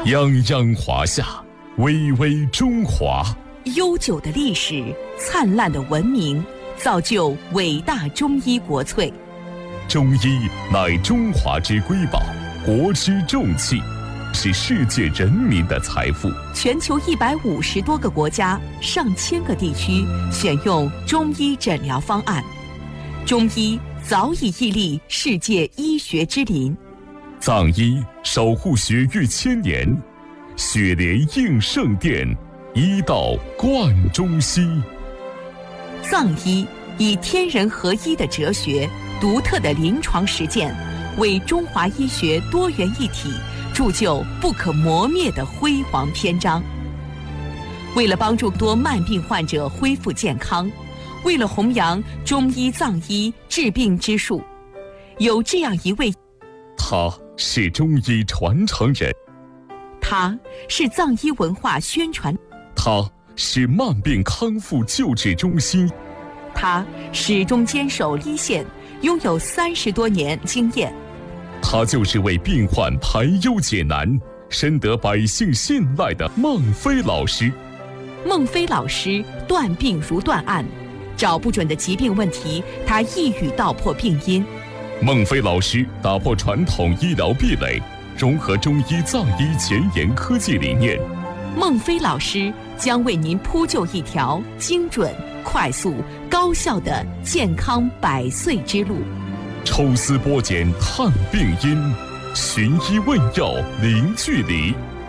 泱泱华夏，巍巍中华。 悠久的历史，灿烂的文明，造就伟大中医国粹。 中医乃中华之瑰宝，国之重器，是世界人民的财富。 全球150多个国家、上千个地区选用中医诊疗方案，中医早已屹立世界医学之林。 藏医守护血域千年，血莲应圣殿，医道贯中西。 藏医以天人合一的哲学、独特的临床实践，为中华医学多元一体铸就不可磨灭的辉煌篇章。为了帮助多慢病患者恢复健康，为了弘扬中医藏医治病之术，有这样一位， 他是中医传承人， 他是藏医文化宣传， 他是慢病康复救治中心， 他始终坚守一线，拥有30多年经验。 他就是为病患排忧解难、深得百姓信赖的孟非老师。 孟非老师断病如断案，找不准的疾病问题，他一语道破病因。 孟非老师打破传统医疗壁垒，融合中医藏医前沿科技理念。 孟非老师将为您铺就一条精准、快速、高效的健康100岁之路。 抽丝剥茧探病因，寻医问药零距离。